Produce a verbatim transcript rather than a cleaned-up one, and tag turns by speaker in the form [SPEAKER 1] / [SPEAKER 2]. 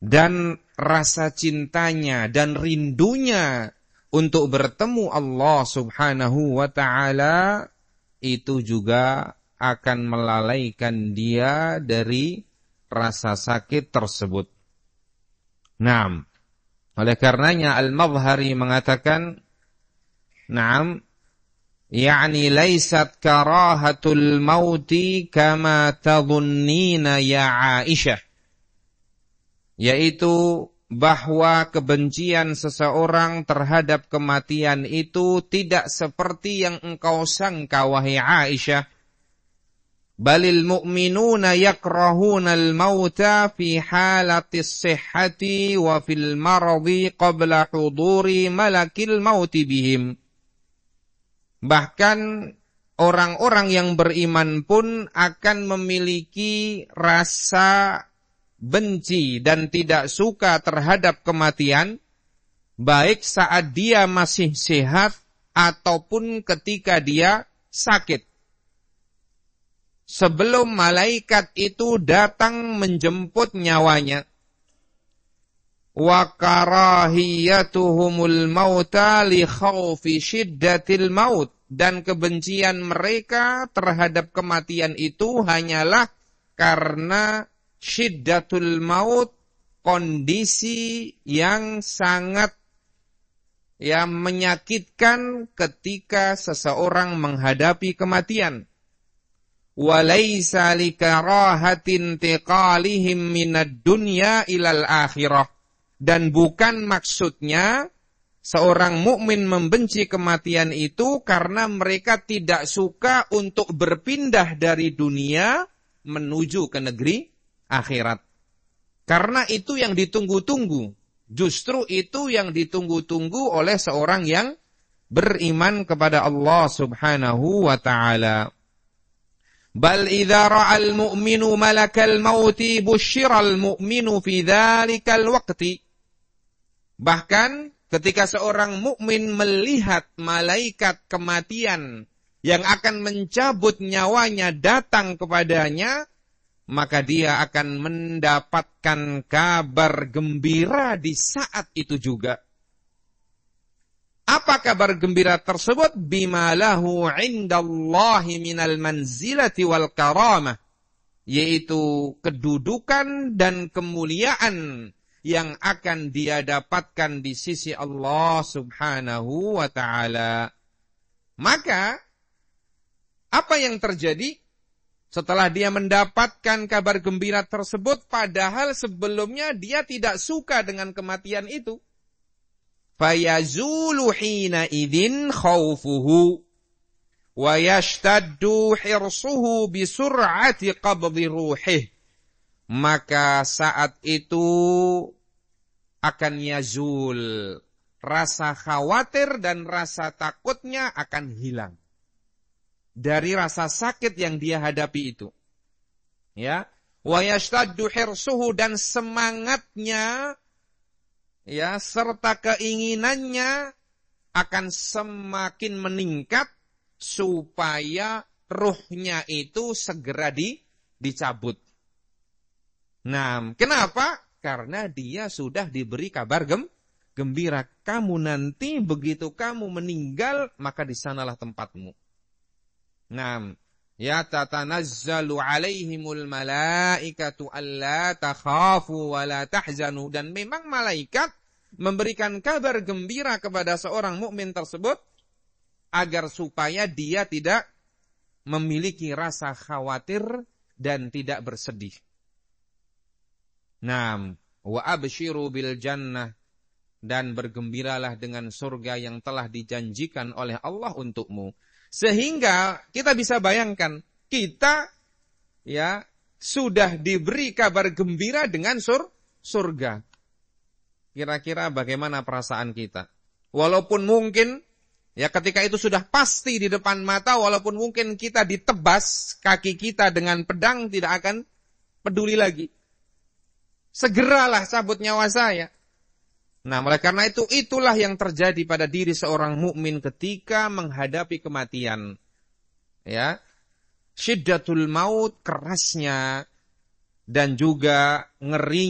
[SPEAKER 1] dan rasa cintanya dan rindunya untuk bertemu Allah Subhanahu wa ta'ala, itu juga akan melalaikan dia dari rasa sakit tersebut. Naam. Oleh karenanya Al-Madhari mengatakan, Naam, yakni laysat karahatul mauti kama tadhunnina ya Aisyah. Yaitu bahwa kebencian seseorang terhadap kematian itu tidak seperti yang engkau sangka wahai Aisyah. Balil mu'minuna yakrahuna al-mauta fi halatis sihhati wa fil maradi qabla huduri malakil mauti bihim. Bahkan orang-orang yang beriman pun akan memiliki rasa benci dan tidak suka terhadap kematian, baik saat dia masih sehat ataupun ketika dia sakit. Sebelum malaikat itu datang menjemput nyawanya. Wa karahiyatuhumul mauta li khawfi syiddatil maut. Dan kebencian mereka terhadap kematian itu hanyalah karena syiddatul maut, kondisi yang sangat ya menyakitkan ketika seseorang menghadapi kematian. Walaysa likarahatin tiqalihim minad dunya ilal akhirah. Dan bukan maksudnya seorang mukmin membenci kematian itu karena mereka tidak suka untuk berpindah dari dunia menuju ke negeri akhirat. Karena itu yang ditunggu-tunggu. Justru itu yang ditunggu-tunggu oleh seorang yang beriman kepada Allah Subhanahu wa ta'ala. Bal idza ra'al mu'minu malakal mauti busyiral mu'minu fi dzalikal waqti. Bahkan ketika seorang mukmin melihat malaikat kematian yang akan mencabut nyawanya datang kepadanya, maka dia akan mendapatkan kabar gembira di saat itu juga. Apa kabar gembira tersebut? Bima lahu indallahi minal manzilati wal karamah. Yaitu kedudukan dan kemuliaan yang akan dia dapatkan di sisi Allah Subhanahu wa ta'ala. Maka, apa yang terjadi setelah dia mendapatkan kabar gembira tersebut, padahal sebelumnya dia tidak suka dengan kematian itu? Fayazulu hina idin khawfuhu wa yashtaddu hirsuhu bisur'ati qabdi ruhih. Maka saat itu akan yazul, rasa khawatir dan rasa takutnya akan hilang dari rasa sakit yang dia hadapi itu. Ya, wa yashtaddu hirsuhu, dan semangatnya ya serta keinginannya akan semakin meningkat supaya ruhnya itu segera di, dicabut. Nah, kenapa? Karena dia sudah diberi kabar gem, gembira. Kamu nanti begitu kamu meninggal, maka di sanalah tempatmu. Nah, ya tatanazzalu alaihimul malaikatu alla takhafu wa la tahzanu. Dan memang malaikat memberikan kabar gembira kepada seorang mukmin tersebut agar supaya dia tidak memiliki rasa khawatir dan tidak bersedih. Naam, wa abshiru bil jannah, dan bergembiralah dengan surga yang telah dijanjikan oleh Allah untukmu. Sehingga kita bisa bayangkan, kita ya sudah diberi kabar gembira dengan sur, surga. Kira-kira bagaimana perasaan kita? Walaupun mungkin ya ketika itu sudah pasti di depan mata, walaupun mungkin kita ditebas kaki kita dengan pedang, tidak akan peduli lagi. Segeralah cabut nyawa saya. Nah, oleh karena itu, itulah yang terjadi pada diri seorang mukmin ketika menghadapi kematian. Ya, syiddatul maut, kerasnya, dan juga ngeri.